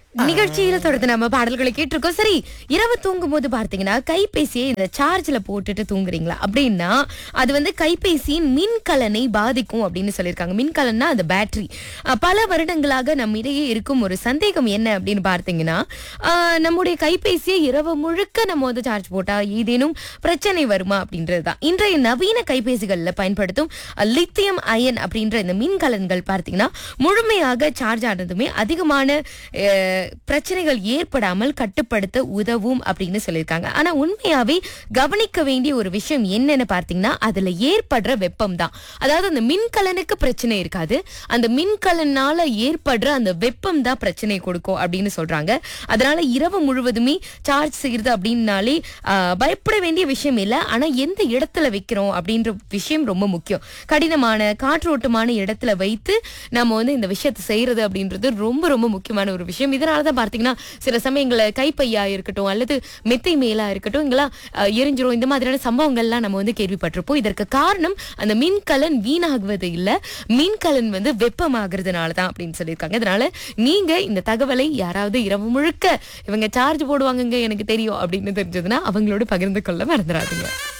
நிகழ்ச்சியில தொடர்ந்து நம்ம பாடல்களை கேட்டிருக்கோம். சரி, இரவு தூங்கும் போது பார்த்தீங்கன்னா கைபேசியை இந்த சார்ஜ்ல போட்டுட்டு தூங்குறீங்களா அப்படின்னா அது வந்து கைபேசியின் மின்கலனை பாதிக்கும் அப்படின்னு சொல்லியிருக்காங்க. மின்கலன்னா அந்த பேட்டரி. பல வருடங்களாக நம்ம இடையே இருக்கும் ஒரு சந்தேகம் என்ன அப்படின்னு பார்த்தீங்கன்னா, நம்முடைய கைபேசியை இரவு முழுக்க நம்ம வந்து சார்ஜ் போட்டா ஏதேனும் பிரச்சனை வருமா அப்படின்றதுதான். இன்றைய நவீன கைபேசிகள்ல பயன்படுத்தும் லித்தியம் அயன் அப்படின்ற இந்த மின்கலன்கள் பார்த்தீங்கன்னா முழுமையாக சார்ஜ் ஆனதுமே அதிகமான பிரச்சனைகள் ஏற்படாமல் கட்டுப்படுத்த உதவும் அப்படின்னு சொல்லியிருக்காங்க. ஆனா உண்மையாவே கவனிக்க வேண்டிய ஒரு விஷயம் என்னன்னு பார்த்தீங்கன்னா அதுல ஏற்படுற வெப்பம் தான். அதாவது அந்த மின்கலனுக்கு பிரச்சனை இருக்காது, அந்த மின்கலனால ஏற்படுற அந்த வெப்பம் தான் பிரச்சனை கொடுக்கும் அப்படின்னு சொல்றாங்க. அதனால இரவு முழுவதுமே சார்ஜ் செய்யறது அப்படின்னாலே பயப்பட வேண்டிய விஷயம் இல்லை. ஆனா எந்த இடத்துல வைக்கிறோம் அப்படின்ற விஷயம் ரொம்ப முக்கியம். கடினமான காற்றோட்டமான இடத்துல வைத்து நம்ம வந்து இந்த விஷயத்தை செய்யறது அப்படின்றது ரொம்ப ரொம்ப முக்கியமான ஒரு விஷயம். இதனாலதான் பார்த்தீங்கன்னா சில சமயங்கள கைப்பையா இருக்கட்டும் அல்லது மெத்தை மேலா இருக்கட்டும் இங்கெல்லாம் எரிஞ்சிரும். இந்த மாதிரியான சம்பவங்கள்லாம் நம்ம வந்து கேள்விப்பட்டிருப்போம். இதற்கு காரணம் அந்த மின்கலன் வீணாகுவது இல்ல, மின்கலன் வந்து வெப்பமாகிறதுனால தான் அப்படின்னு சொல்லியிருக்காங்க. அதனால நீங்க இந்த தகவலை யாராவது இரவு முழுக்க இவங்க சார்ஜ் போடுவாங்க எனக்கு தெரியும் அப்படின்னு தெரிஞ்சதுன்னா அவங்களோட பகிர்ந்து கொள்ள மறந்துடாதீங்க.